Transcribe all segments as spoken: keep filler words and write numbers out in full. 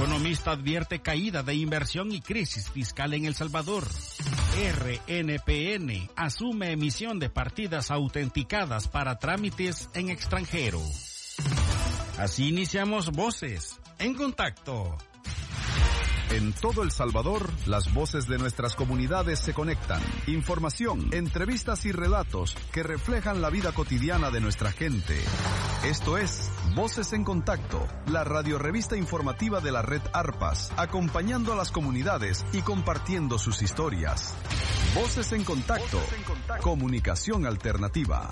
Economista advierte caída de inversión y crisis fiscal en El Salvador. R N P N asume emisión de partidas autenticadas para trámites en extranjero. Así iniciamos Voces en Contacto. En todo El Salvador, las voces de nuestras comunidades se conectan. Información, entrevistas y relatos que reflejan la vida cotidiana de nuestra gente. Esto es Voces en Contacto, la radiorrevista informativa de la red ARPAS, acompañando a las comunidades y compartiendo sus historias. Voces en Contacto, Voces en Contacto. Comunicación alternativa.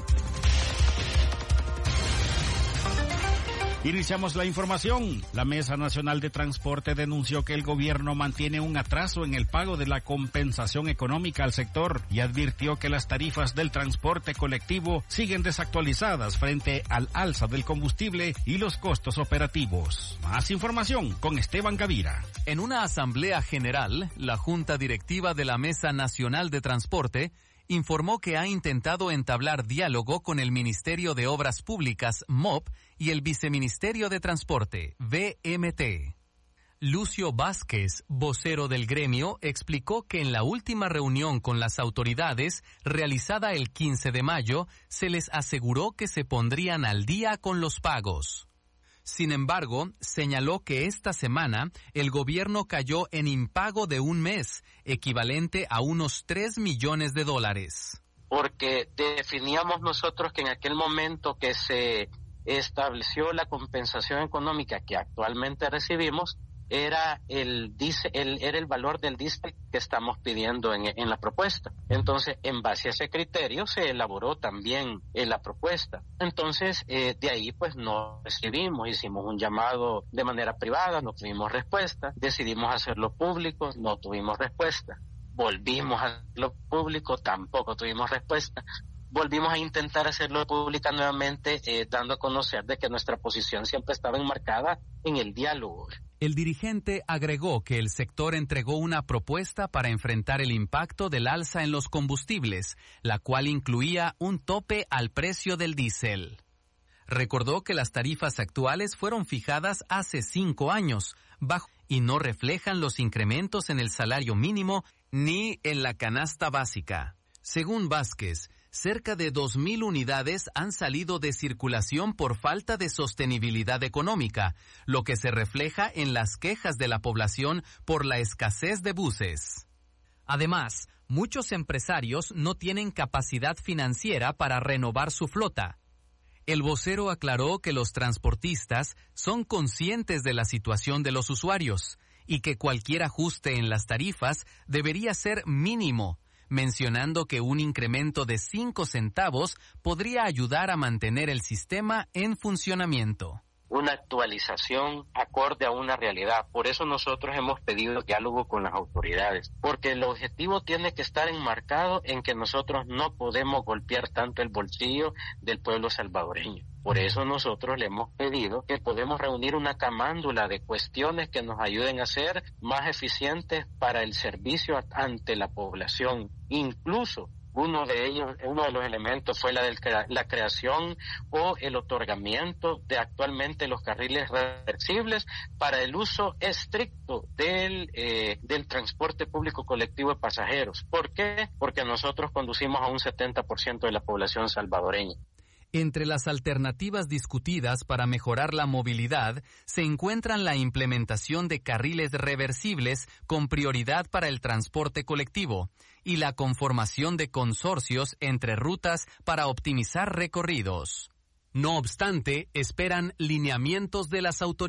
Iniciamos la información. La Mesa Nacional de Transporte denunció que el gobierno mantiene un atraso en el pago de la compensación económica al sector y advirtió que las tarifas del transporte colectivo siguen desactualizadas frente al alza del combustible y los costos operativos. Más información con Esteban Gavira. En una asamblea general, la Junta Directiva de la Mesa Nacional de Transporte informó que ha intentado entablar diálogo con el Ministerio de Obras Públicas, M O P, y el Viceministerio de Transporte, V M T. Lucio Vázquez, vocero del gremio, explicó que en la última reunión con las autoridades, realizada el quince de mayo, se les aseguró que se pondrían al día con los pagos. Sin embargo, señaló que esta semana el gobierno cayó en impago de un mes, equivalente a unos tres millones de dólares. Porque definíamos nosotros que en aquel momento que se estableció la compensación económica que actualmente recibimos, era el, el, era el valor del diésel que estamos pidiendo en, en la propuesta. Entonces, en base a ese criterio se elaboró también en la propuesta. Entonces, eh, de ahí pues no recibimos, hicimos un llamado de manera privada, no tuvimos respuesta, decidimos hacerlo público, no tuvimos respuesta. Volvimos a hacerlo público, tampoco tuvimos respuesta. Volvimos a intentar hacerlo pública nuevamente, eh, dando a conocer de que nuestra posición siempre estaba enmarcada en el diálogo. El dirigente agregó que el sector entregó una propuesta para enfrentar el impacto del alza en los combustibles, la cual incluía un tope al precio del diésel. Recordó que las tarifas actuales fueron fijadas hace cinco años, bajo y no reflejan los incrementos en el salario mínimo ni en la canasta básica. Según Vázquez, cerca de dos mil unidades han salido de circulación por falta de sostenibilidad económica, lo que se refleja en las quejas de la población por la escasez de buses. Además, muchos empresarios no tienen capacidad financiera para renovar su flota. El vocero aclaró que los transportistas son conscientes de la situación de los usuarios y que cualquier ajuste en las tarifas debería ser mínimo, mencionando que un incremento de cinco centavos podría ayudar a mantener el sistema en funcionamiento. Una actualización acorde a una realidad. Por eso nosotros hemos pedido diálogo con las autoridades, porque el objetivo tiene que estar enmarcado en que nosotros no podemos golpear tanto el bolsillo del pueblo salvadoreño. Por eso nosotros le hemos pedido que podemos reunir una camándula de cuestiones que nos ayuden a ser más eficientes para el servicio ante la población. Incluso uno de ellos, uno de los elementos fue la de la creación o el otorgamiento de actualmente los carriles reversibles para el uso estricto del eh, del transporte público colectivo de pasajeros. ¿Por qué? Porque nosotros conducimos a un setenta por ciento de la población salvadoreña. Entre las alternativas discutidas para mejorar la movilidad se encuentran la implementación de carriles reversibles con prioridad para el transporte colectivo y la conformación de consorcios entre rutas para optimizar recorridos. No obstante, esperan lineamientos de las autoridades.